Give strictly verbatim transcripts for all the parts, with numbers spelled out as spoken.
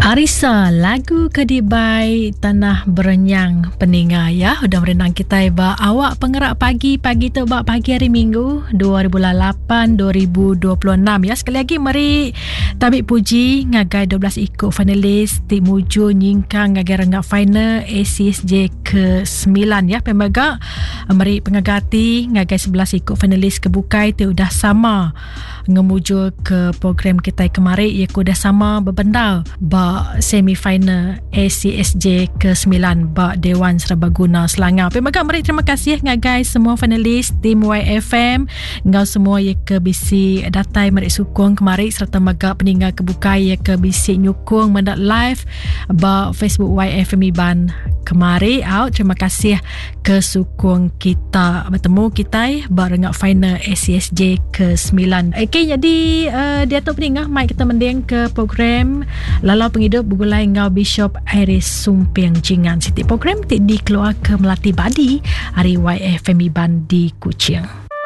Arisa, lagu Kedibai Tanah Berenyang peninga ya. Udah berenang kita ba awak pengerak pagi pagi tu ba pagi hari Minggu dua ribu lapan dua ribu dua puluh enam ya. Sekali lagi mari tabik puji ngagai dua belas ikut finalis ti muju nyingkang ngagai renggak final A C S J ke sembilan ya. Pemaga mari pengagati ngagai sebelas ikut finalis kebukai tu udah sama ngemuju ke program kita kemarin ia udah sama berbendal ba semifinal A C S J ke sembilan ba Dewan Serbaguna Selangor. Pemaga mari terima kasih ngagai semua finalis tim Y F M ngau semua ia ke bisi datai mari sukong kemarin serta maga peninggal kebukai ia ke bisi nyukung mendak live ba Facebook Y F M Iban kemari out. Terima kasih ke sukung kita bertemu kita bareng final A C S J ke sembilan. Okay, jadi uh, dia tu peningah mic kita mending ke program Lalau Penghidup Bugulai Ngau Bishop Iris Sumpiang Jingan. Siti program ti dikeluar ke Melati Badi hari Y F M Iban di Kuching.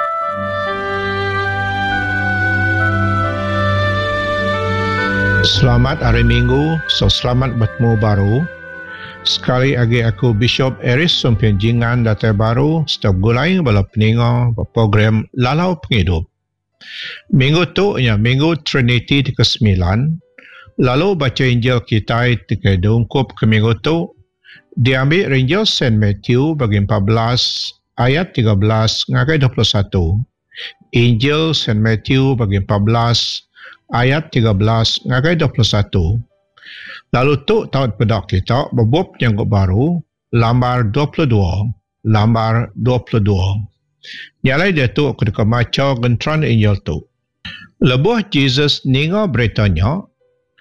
Selamat hari Minggu, so selamat bertemu baru. Sekali lagi aku Bishop Iris Sumpiang Jingan datai baru setiap gulai bala peninga program Lalau Penghidup. Minggu tu ya minggu Trinity ke sembilan. Lalu baca Injil kita tiga dungkup ke minggu tu diambil Injil Saint Matthew bagi empat belas ayat tiga belas ngagai dua puluh satu. Injil Saint Matthew bagi empat belas ayat tiga belas ngagai dua puluh satu. Lalu tu tahun pedak kita berbub yang baru lambar dua puluh dua, lambar dua puluh dua. Nyalai dia tu ketika maca gentran Injil tu. Lebuh Jesus ninga beritanya